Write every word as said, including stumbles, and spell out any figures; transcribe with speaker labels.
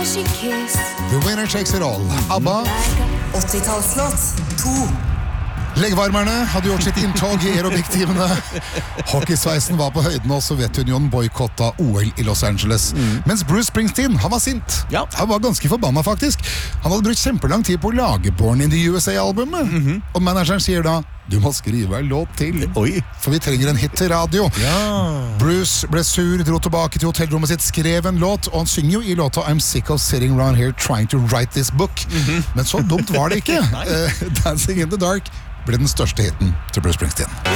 Speaker 1: she kissed.
Speaker 2: The winner takes it all. ABBA.
Speaker 3: åttitallslåt to.
Speaker 2: Leggvarmerne hadde gjort sitt inntog i aerobic-timene. Hockeysveisen var på høyden, og Sovjetunionen boykotta O L i Los Angeles. Mm. Mens Bruce Springsteen, han var sint.
Speaker 4: Ja.
Speaker 2: Han var ganske forbanna, faktisk. Han hadde brukt kjempelang tid på å lage Born in the U S A-albumet. Mm-hmm. Og manageren sier da, du må skrive en låt til.
Speaker 4: Oi.
Speaker 2: For vi trenger en hit til radio.
Speaker 4: Ja.
Speaker 2: Bruce ble sur, dro tilbake til hotellrommet sitt, skrev en låt, og han synger jo i låta I'm sick of sitting around here trying to write this book. Mm-hmm. Men så dumt var det ikke. uh, Dancing in the Dark ble den største hiten til Bruce Springsteen.